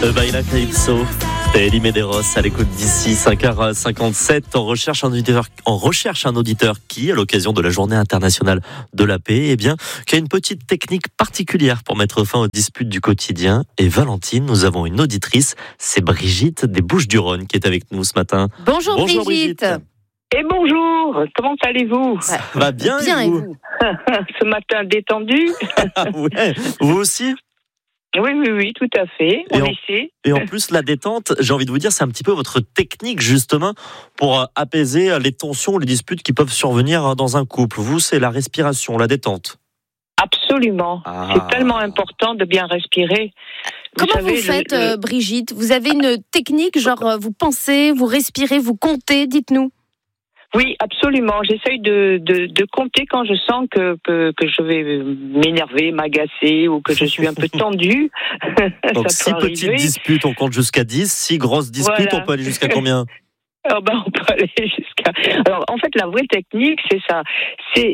Baila Calypso, c'était Elie Medeiros à l'écoute d'ici 5h57. On recherche un auditeur qui, à l'occasion de la journée internationale de la paix, qui a une petite technique particulière pour mettre fin aux disputes du quotidien. Et Valentine, nous avons une auditrice, c'est Brigitte des Bouches-du-Rhône qui est avec nous ce matin. Bonjour Brigitte. Et bonjour, comment allez-vous? Ça va bien et vous? Ce matin détendu. Ouais, vous aussi? Oui, tout à fait. On essaie. Et en plus, la détente, j'ai envie de vous dire, c'est un petit peu votre technique justement pour apaiser les tensions, les disputes qui peuvent survenir dans un couple. Vous, c'est la respiration, la détente. Absolument. C'est tellement important de bien respirer. Comment vous faites, Brigitte? Vous avez une technique, genre vous pensez, vous respirez, vous comptez, dites-nous. Oui, absolument. J'essaye de compter quand je sens que je vais m'énerver, m'agacer ou que je suis un peu tendue. Donc, 6 petites disputes, on compte jusqu'à 10. 6 grosses disputes, voilà. On peut aller jusqu'à combien? On peut aller jusqu'à... Alors, en fait, la vraie technique, c'est ça. C'est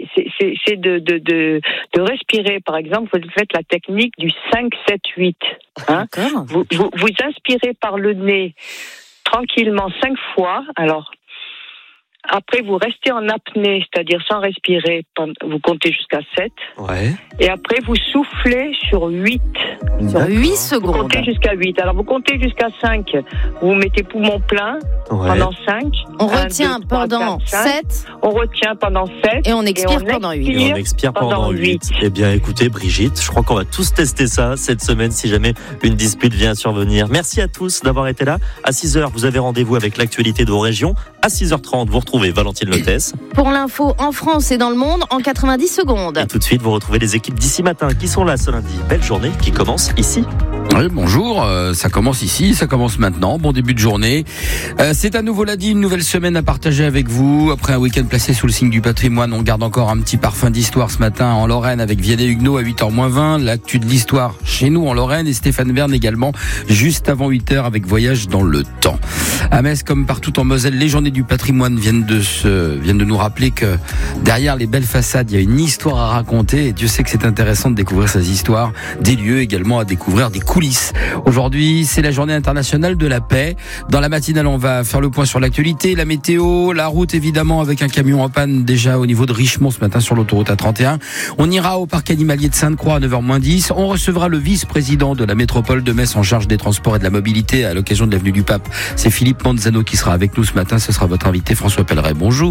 de respirer. Par exemple, vous faites la technique du 5-7-8. Hein? Vous inspirez par le nez tranquillement 5 fois. Alors, après, vous restez en apnée, c'est-à-dire sans respirer, vous comptez jusqu'à 7. Ouais. Et après, vous soufflez sur 8. Sur 8 secondes. Vous comptez jusqu'à 8. Alors, vous comptez jusqu'à 5. Vous mettez poumon plein pendant 5. On retient pendant 7. On retient pendant 7. Et on expire pendant 8. Et on expire pendant 8. Eh bien, écoutez, Brigitte, je crois qu'on va tous tester ça cette semaine si jamais une dispute vient à survenir. Merci à tous d'avoir été là. À 6h, vous avez rendez-vous avec l'actualité de vos régions. À 6h30, vous retrouvez Valentine Lotès. Pour l'info en France et dans le monde en 90 secondes. Et tout de suite, vous retrouvez les équipes d'ici matin qui sont là ce lundi. Belle journée qui commence ici. Oui, bonjour, ça commence ici, ça commence maintenant, bon début de journée. C'est à nouveau lundi, une nouvelle semaine à partager avec vous. Après un week-end placé sous le signe du patrimoine, on garde encore un petit parfum d'histoire ce matin en Lorraine avec Vianney Huguenot à 8h-20, l'actu de l'histoire chez nous en Lorraine et Stéphane Bern également juste avant 8h avec Voyage dans le temps. À Metz, comme partout en Moselle, les journées du patrimoine viennent de nous rappeler que derrière les belles façades, il y a une histoire à raconter et Dieu sait que c'est intéressant de découvrir ces histoires, des lieux également à découvrir, des coulisses. Aujourd'hui, c'est la journée internationale de la paix. Dans la matinale, on va faire le point sur l'actualité, la météo, la route évidemment avec un camion en panne déjà au niveau de Richemont ce matin sur l'autoroute A31. On ira au parc animalier de Sainte-Croix à 9h-10. On recevra le vice-président de la métropole de Metz en charge des transports et de la mobilité à l'occasion de l'avenue du Pape. C'est Philippe Manzano qui sera avec nous ce matin. Ce sera votre invité François Pelleret. Bonjour.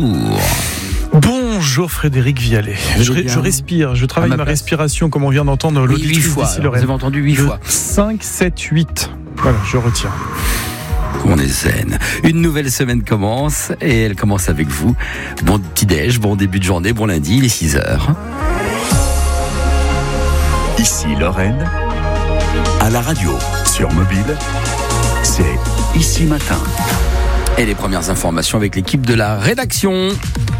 Bonjour Frédéric Vialet. Je respire, je travaille ma respiration comme on vient d'entendre l'auditrice 8 fois. d'ici Lorraine. Vous avez entendu 8 fois. 5, 7, 8. Voilà, je retiens. On est zen. Une nouvelle semaine commence et elle commence avec vous. Bon petit-déj, bon début de journée, bon lundi, il est 6h. Ici Lorraine, à la radio, sur mobile, c'est Ici Matin. Et les premières informations avec l'équipe de la rédaction.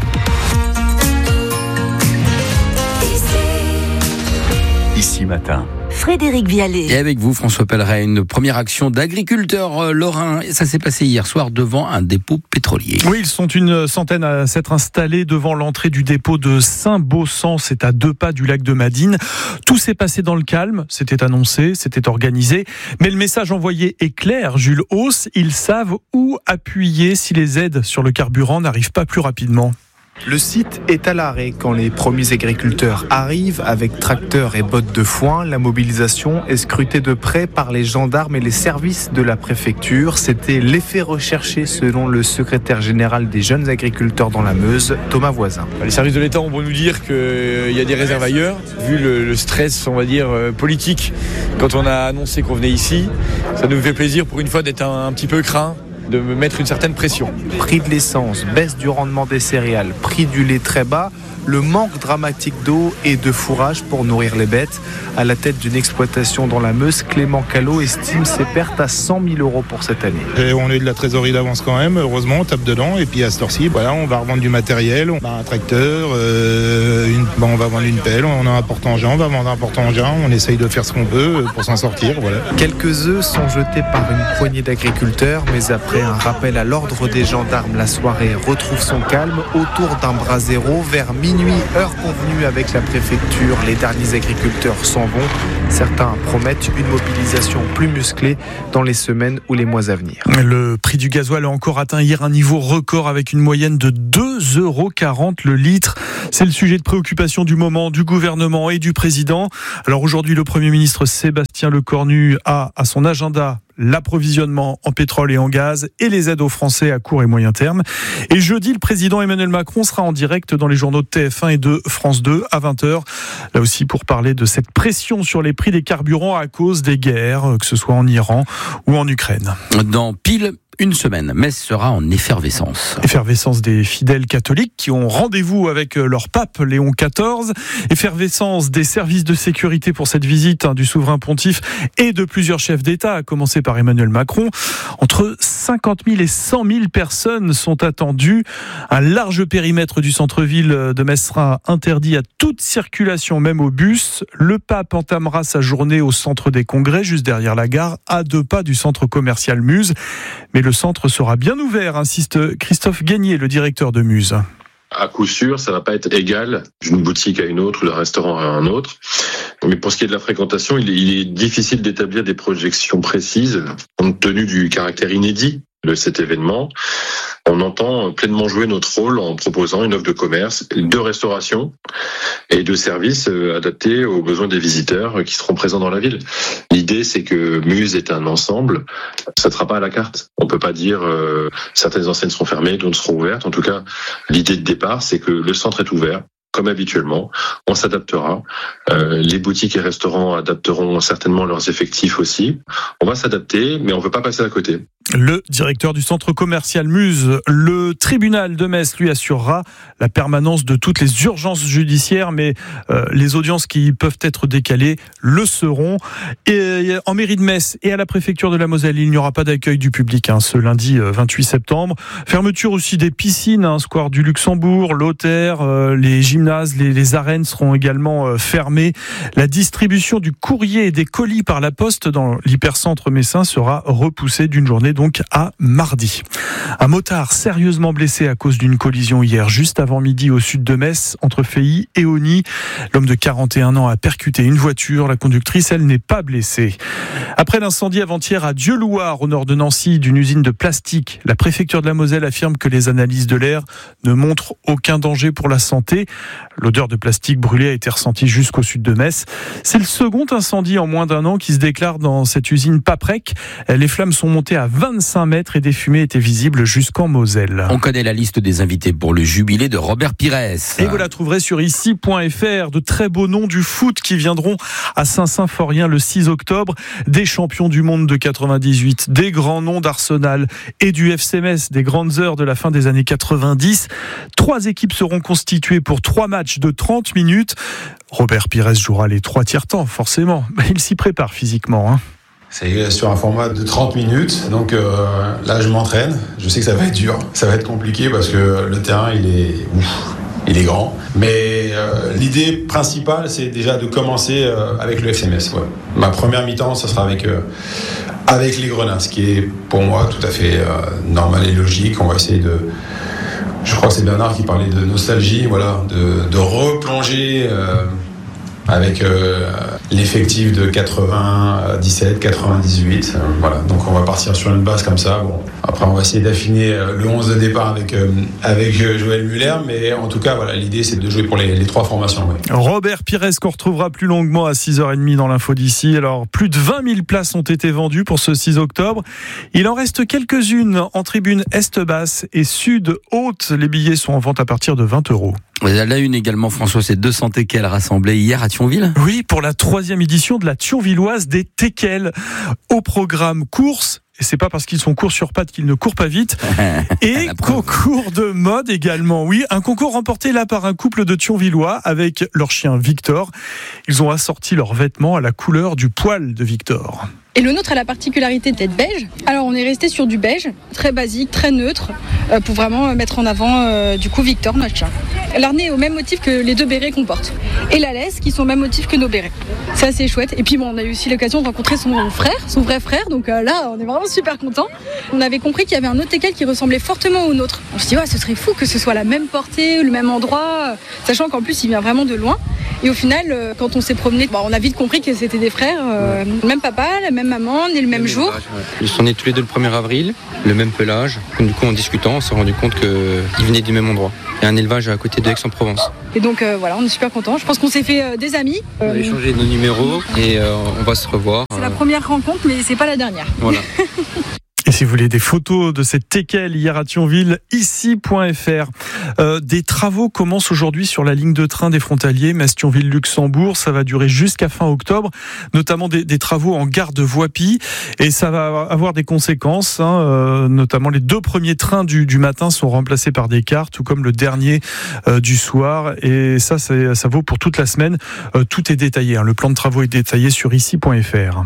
Ici Matin. Frédéric Vialet. Et avec vous, François Pelleret, une première action d'agriculteurs lorrains. Ça s'est passé hier soir devant un dépôt pétrolier. Oui, ils sont une centaine à s'être installés devant l'entrée du dépôt de Saint-Baussan. C'est à 2 pas du lac de Madine. Tout s'est passé dans le calme. C'était annoncé, c'était organisé. Mais le message envoyé est clair. Jules Hauss, ils savent où appuyer si les aides sur le carburant n'arrivent pas plus rapidement. Le site est à l'arrêt quand les premiers agriculteurs arrivent avec tracteurs et bottes de foin. La mobilisation est scrutée de près par les gendarmes et les services de la préfecture. C'était l'effet recherché selon le secrétaire général des jeunes agriculteurs dans la Meuse, Thomas Voisin. Les services de l'État ont beau nous dire qu'il y a des réserves ailleurs, vu le stress, on va dire, politique. Quand on a annoncé qu'on venait ici, ça nous fait plaisir pour une fois d'être un petit peu craint, de me mettre une certaine pression. Prix de l'essence, baisse du rendement des céréales, prix du lait très bas, le manque dramatique d'eau et de fourrage pour nourrir les bêtes. À la tête d'une exploitation dans la Meuse, Clément Callot estime ses pertes à 100 000 € pour cette année. Et on a eu de la trésorerie d'avance quand même, heureusement, on tape dedans. Et puis à cette heure-ci, voilà, on va revendre du matériel, on a un tracteur, on va vendre une pelle, on a un porte-engin, on va vendre un porte-engin, on essaye de faire ce qu'on peut pour s'en sortir. Voilà. Quelques œufs sont jetés par une poignée d'agriculteurs, mais après un rappel à l'ordre des gendarmes, la soirée retrouve son calme autour d'un brasero vers minuit. minuit, heure convenue avec la préfecture. Les derniers agriculteurs s'en vont. Certains promettent une mobilisation plus musclée dans les semaines ou les mois à venir. Le prix du gasoil a encore atteint hier un niveau record avec une moyenne de 2,40 € le litre. C'est le sujet de préoccupation du moment du gouvernement et du président. Alors aujourd'hui, le Premier ministre Sébastien Lecornu a à son agenda l'approvisionnement en pétrole et en gaz et les aides aux Français à court et moyen terme. Et jeudi, le président Emmanuel Macron sera en direct dans les journaux de TF1 et de France 2 à 20h. Là aussi pour parler de cette pression sur les prix des carburants à cause des guerres, que ce soit en Iran ou en Ukraine. Dans pile une semaine, Metz sera en effervescence. Effervescence des fidèles catholiques qui ont rendez-vous avec leur pape Léon XIV. Effervescence des services de sécurité pour cette visite du souverain pontife et de plusieurs chefs d'État, à commencer par Emmanuel Macron. Entre 50 000 et 100 000 personnes sont attendues. Un large périmètre du centre-ville de Metz sera interdit à toute circulation, même au bus. Le pape entamera sa journée au centre des congrès, juste derrière la gare, à 2 pas du centre commercial Muse. Mais le centre sera bien ouvert, insiste Christophe Gagné, le directeur de Muse. À coup sûr, ça va pas être égal d'une boutique à une autre ou d'un restaurant à un autre. Mais pour ce qui est de la fréquentation, il est difficile d'établir des projections précises compte tenu du caractère inédit de cet événement. On entend pleinement jouer notre rôle en proposant une offre de commerce, de restauration et de services adaptés aux besoins des visiteurs qui seront présents dans la ville. L'idée, c'est que Muse est un ensemble. Ça ne sera pas à la carte. On peut pas dire certaines enseignes seront fermées, d'autres seront ouvertes. En tout cas, l'idée de départ, c'est que le centre est ouvert. Comme habituellement, on s'adaptera. Les boutiques et restaurants adapteront certainement leurs effectifs aussi. On va s'adapter, mais on ne veut pas passer à côté. Le directeur du centre commercial Muse, le tribunal de Metz, lui assurera la permanence de toutes les urgences judiciaires, mais les audiences qui peuvent être décalées le seront. Et en mairie de Metz et à la préfecture de la Moselle, il n'y aura pas d'accueil du public ce lundi 28 septembre. Fermeture aussi des piscines, square du Luxembourg, Lothaire, les gymnases, les arènes seront également fermées. La distribution du courrier et des colis par la poste dans l'hypercentre messin sera repoussée d'une journée donc à mardi. Un motard sérieusement blessé à cause d'une collision hier juste avant midi au sud de Metz entre Feilly et Ogny. L'homme de 41 ans a percuté une voiture. La conductrice, elle, n'est pas blessée. Après l'incendie avant-hier à Dieulouard au nord de Nancy d'une usine de plastique, la préfecture de la Moselle affirme que les analyses de l'air ne montrent aucun danger pour la santé. L'odeur de plastique brûlé a été ressentie jusqu'au sud de Metz. C'est le second incendie en moins d'un an qui se déclare dans cette usine Paprec. Les flammes sont montées à 25 mètres et des fumées étaient visibles jusqu'en Moselle. On connaît la liste des invités pour le jubilé de Robert Pires. Et vous la trouverez sur ici.fr. De très beaux noms du foot qui viendront à Saint-Symphorien le 6 octobre. Des champions du monde de 98, des grands noms d'Arsenal et du FC Metz, des grandes heures de la fin des années 90. 3 équipes seront constituées pour 3 matchs de 30 minutes. Robert Pires jouera les 3 tiers-temps, forcément. Il s'y prépare physiquement. C'est sur un format de 30 minutes, donc là je m'entraîne. Je sais que ça va être dur, ça va être compliqué parce que le terrain il est grand. Mais l'idée principale, c'est déjà de commencer avec le FC Metz. Ouais. Ma première mi-temps, ça sera avec les Grenats, ce qui est pour moi tout à fait normal et logique. On va essayer de... Je crois que c'est Bernard qui parlait de nostalgie, voilà, de replonger avec l'effectif de 97, 98. Voilà, donc on va partir sur une base comme ça. Bon, après on va essayer d'affiner le 11 de départ avec Joël Muller, mais en tout cas voilà, l'idée c'est de jouer pour les 3 formations. Ouais. Robert Pires qu'on retrouvera plus longuement à 6h30 dans l'info d'ici. Alors plus de 20 000 places ont été vendues pour ce 6 octobre. Il en reste quelques-unes en tribune Est basse et Sud haute. Les billets sont en vente à partir de 20 €. La une également, François, c'est 200 teckels rassemblés hier à Thionville. Oui, pour la 3e édition de la Thionvilloise des teckels. Au programme course, et c'est pas parce qu'ils sont courts sur pattes qu'ils ne courent pas vite. Et concours de mode également. Oui, un concours remporté là par un couple de Thionvillois avec leur chien Victor. Ils ont assorti leurs vêtements à la couleur du poil de Victor. Et le nôtre a la particularité d'être beige. Alors on est resté sur du beige, très basique, très neutre, pour vraiment mettre en avant du coup Victor, notre chien. L'arnais est au même motif que les 2 bérets qu'on porte. Et la laisse qui sont au même motif que nos bérets. C'est assez chouette. Et puis bon, on a eu aussi l'occasion de rencontrer son frère, son vrai frère. Donc là, on est vraiment super contents. On avait compris qu'il y avait un autre teckel qui ressemblait fortement au nôtre. On se dit, ce serait fou que ce soit la même portée, le même endroit, sachant qu'en plus, il vient vraiment de loin. Et au final, quand on s'est promené, on a vite compris que c'était des frères. Le même papa, la même maman, nés le même jour. Ils sont nés tous les deux le 1er avril, le même pelage. Du coup, en discutant, on s'est rendu compte qu'ils venaient du même endroit. Il y a un élevage à côté de Aix-en-Provence. Et donc on est super contents. Je pense qu'on s'est fait des amis. On a échangé nos numéros et on va se revoir. C'est la première rencontre, mais c'est pas la dernière. Voilà. Et si vous voulez des photos de cette teckel hier à Thionville, ici.fr. Des travaux commencent aujourd'hui sur la ligne de train des frontaliers Metz-Thionville-Luxembourg. Ça va durer jusqu'à fin octobre, notamment des travaux en gare de Voipy. Et ça va avoir des conséquences, notamment les 2 premiers trains du matin sont remplacés par des cars, tout comme le dernier du soir. Et ça vaut pour toute la semaine. Tout est détaillé, le plan de travaux est détaillé sur ici.fr.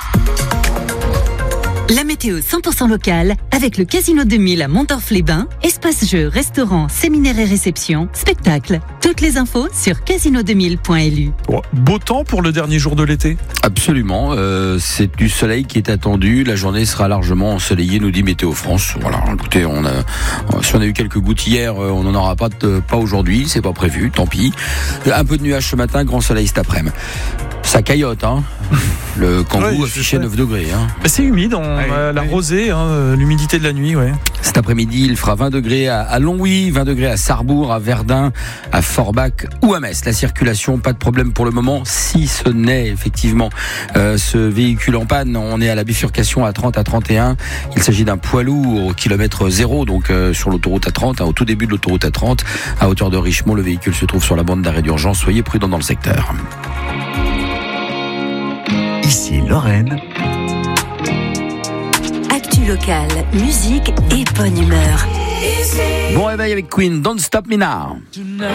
La météo 100% locale avec le Casino 2000 à Montorf-les-Bains. Espace jeux, restaurants, séminaires et réceptions, spectacles. Toutes les infos sur casino2000.lu. Beau temps pour le dernier jour de l'été ? Absolument, c'est du soleil qui est attendu. La journée sera largement ensoleillée, nous dit Météo France. Voilà, écoutez, si on a eu quelques gouttes hier, on n'en aura pas aujourd'hui, c'est pas prévu, tant pis. Un peu de nuages ce matin, grand soleil cet après-midi. Ça caillote, Le Kangoo affichait 9 degrés. C'est humide, la rosée, l'humidité de la nuit. Ouais. Cet après-midi, il fera 20 degrés à Longwy, 20 degrés à Sarrebourg, à Verdun, à Forbach ou à Metz. La circulation, pas de problème pour le moment, si ce n'est effectivement ce véhicule en panne. On est à la bifurcation à 30 à 31. Il s'agit d'un poids lourd au kilomètre 0, donc sur l'autoroute A30, au tout début de l'autoroute A30, à hauteur de Richemont. Le véhicule se trouve sur la bande d'arrêt d'urgence. Soyez prudents dans le secteur. Ici Lorraine. Actu locale, musique et bonne humeur. Bon réveil avec Queen, Don't Stop Me Now.